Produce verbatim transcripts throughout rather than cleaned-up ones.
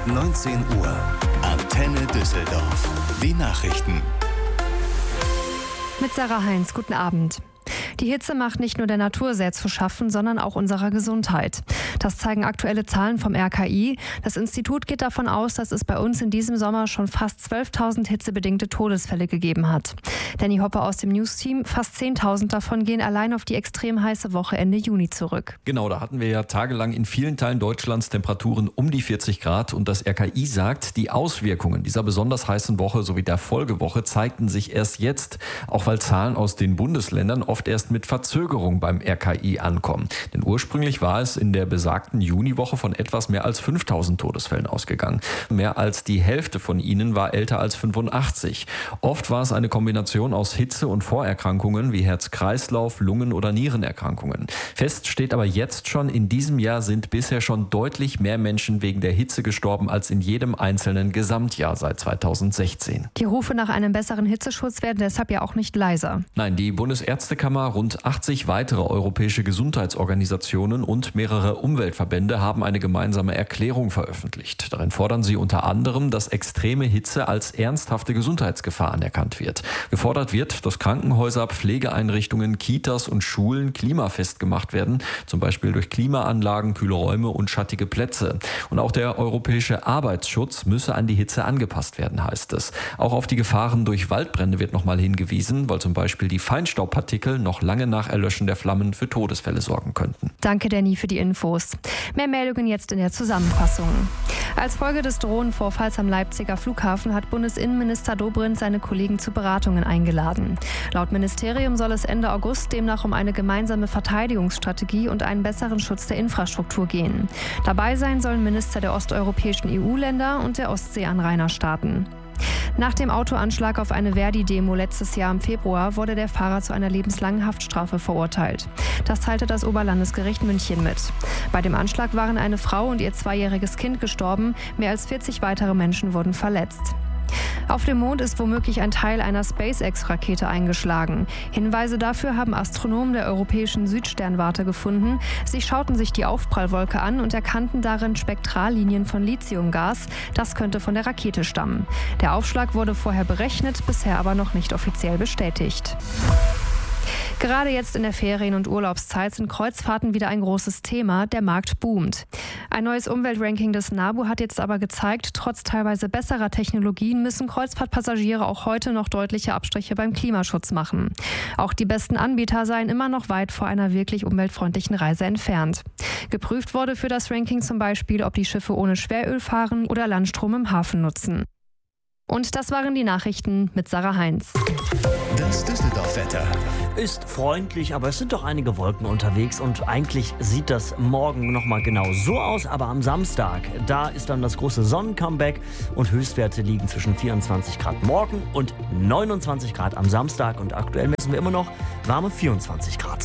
neunzehn Uhr. Antenne Düsseldorf. Die Nachrichten. Mit Sarah Heinz, guten Abend. Die Hitze macht nicht nur der Natur sehr zu schaffen, sondern auch unserer Gesundheit. Das zeigen aktuelle Zahlen vom R K I. Das Institut geht davon aus, dass es bei uns in diesem Sommer schon fast zwölftausend hitzebedingte Todesfälle gegeben hat. Danny Hoppe aus dem News-Team, fast zehntausend davon gehen allein auf die extrem heiße Woche Ende Juni zurück. Genau, da hatten wir ja tagelang in vielen Teilen Deutschlands Temperaturen um die vierzig Grad. Und das R K I sagt, die Auswirkungen dieser besonders heißen Woche sowie der Folgewoche zeigten sich erst jetzt, auch weil Zahlen aus den Bundesländern oft erst mit Verzögerung beim R K I ankommen. Denn ursprünglich war es in der besagten Juniwoche von etwas mehr als fünftausend Todesfällen ausgegangen. Mehr als die Hälfte von ihnen war älter als fünfundachtzig. Oft war es eine Kombination aus Hitze- und Vorerkrankungen wie Herz-Kreislauf-, Lungen- oder Nierenerkrankungen. Fest steht aber jetzt schon, in diesem Jahr sind bisher schon deutlich mehr Menschen wegen der Hitze gestorben als in jedem einzelnen Gesamtjahr seit zweitausendsechzehn. Die Rufe nach einem besseren Hitzeschutz werden deshalb ja auch nicht leiser. Nein, die Bundesärztekammer, rund achtzig weitere europäische Gesundheitsorganisationen und mehrere Umweltverbände haben eine gemeinsame Erklärung veröffentlicht. Darin fordern sie unter anderem, dass extreme Hitze als ernsthafte Gesundheitsgefahr anerkannt wird. Gefordert wird, dass Krankenhäuser, Pflegeeinrichtungen, Kitas und Schulen klimafest gemacht werden, zum Beispiel durch Klimaanlagen, kühle Räume und schattige Plätze. Und auch der europäische Arbeitsschutz müsse an die Hitze angepasst werden, heißt es. Auch auf die Gefahren durch Waldbrände wird nochmal hingewiesen, weil zum Beispiel die Feinstaubpartikel noch lange nach Erlöschen der Flammen für Todesfälle sorgen könnten. Danke, Danny, für die Infos. Mehr Meldungen jetzt in der Zusammenfassung. Als Folge des Drohnenvorfalls am Leipziger Flughafen hat Bundesinnenminister Dobrindt seine Kollegen zu Beratungen eingeladen. Laut Ministerium soll es Ende August demnach um eine gemeinsame Verteidigungsstrategie und einen besseren Schutz der Infrastruktur gehen. Dabei sein sollen Minister der osteuropäischen E U-Länder und der Ostseeanrainerstaaten. Nach dem Autoanschlag auf eine Verdi-Demo letztes Jahr im Februar wurde der Fahrer zu einer lebenslangen Haftstrafe verurteilt. Das teilte das Oberlandesgericht München mit. Bei dem Anschlag waren eine Frau und ihr zweijähriges Kind gestorben, mehr als vierzig weitere Menschen wurden verletzt. Auf dem Mond ist womöglich ein Teil einer SpaceX-Rakete eingeschlagen. Hinweise dafür haben Astronomen der europäischen Südsternwarte gefunden. Sie schauten sich die Aufprallwolke an und erkannten darin Spektrallinien von Lithiumgas. Das könnte von der Rakete stammen. Der Aufschlag wurde vorher berechnet, bisher aber noch nicht offiziell bestätigt. Gerade jetzt in der Ferien- und Urlaubszeit sind Kreuzfahrten wieder ein großes Thema. Der Markt boomt. Ein neues Umweltranking des NABU hat jetzt aber gezeigt, trotz teilweise besserer Technologien müssen Kreuzfahrtpassagiere auch heute noch deutliche Abstriche beim Klimaschutz machen. Auch die besten Anbieter seien immer noch weit vor einer wirklich umweltfreundlichen Reise entfernt. Geprüft wurde für das Ranking zum Beispiel, ob die Schiffe ohne Schweröl fahren oder Landstrom im Hafen nutzen. Und das waren die Nachrichten mit Sarah Heinz. Das Düsseldorf-Wetter. Ist freundlich, aber es sind doch einige Wolken unterwegs und eigentlich sieht das morgen nochmal genau so aus, aber am Samstag, da ist dann das große Sonnencomeback und Höchstwerte liegen zwischen vierundzwanzig Grad morgen und neunundzwanzig Grad am Samstag und aktuell messen wir immer noch warme vierundzwanzig Grad.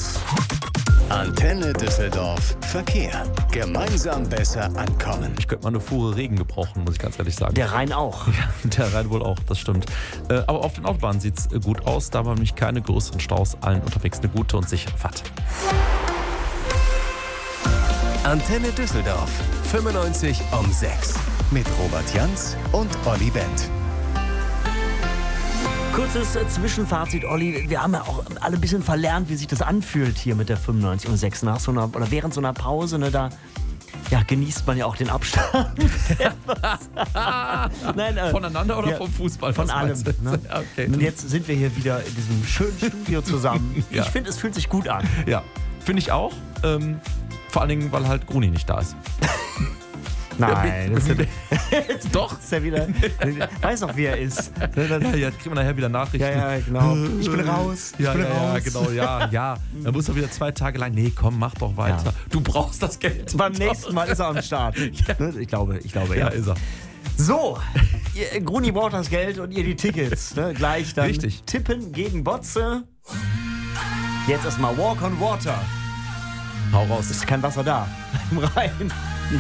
Antenne Düsseldorf. Verkehr. Gemeinsam besser ankommen. Ich könnte mal eine Fuhre Regen gebrauchen, muss ich ganz ehrlich sagen. Der Rhein auch. Ja, der Rhein wohl auch, das stimmt. Äh, aber auf den Autobahnen sieht es gut aus. Da haben wir nämlich keine größeren Staus. Allen unterwegs eine gute und sichere Fahrt. Antenne Düsseldorf. fünfundneunzig um sechs. Mit Robert Janz und Olli Bent. Kurzes Zwischenfazit, Olli. Wir haben ja auch alle ein bisschen verlernt, wie sich das anfühlt hier mit der fünfundneunzig um sechs. Nach so einer, oder während so einer Pause, ne, da ja, genießt man ja auch den Abstand. Nein, äh, Voneinander oder ja, vom Fußball? Von allem. Ne? Okay. Und jetzt sind wir hier wieder in diesem schönen Studio zusammen. Ja. Ich finde, es fühlt sich gut an. Ja, finde ich auch. Ähm, vor allen Dingen, weil halt Gruni nicht da ist. Nein, das ist ja, Doch. ist ja wieder. Weiß noch, wie er ist. Ja, ja, kriegen wir nachher wieder Nachrichten. Ja, ja, genau. Ich bin raus. Ich Ja, bin ja, raus. ja, genau, ja, ja. Dann muss er wieder zwei Tage lang, nee, komm, mach doch weiter. Ja. Du brauchst das Geld. Beim nächsten Mal ist er am Start. Ja. Ich glaube, ich glaube, Ja, ja. ist er. So, ihr, Gruni braucht das Geld und ihr die Tickets. Ne? Gleich dann Richtig. Tippen gegen Botze. Jetzt erstmal Walk on Water. Hau raus. Ist kein Wasser da. Im Rhein.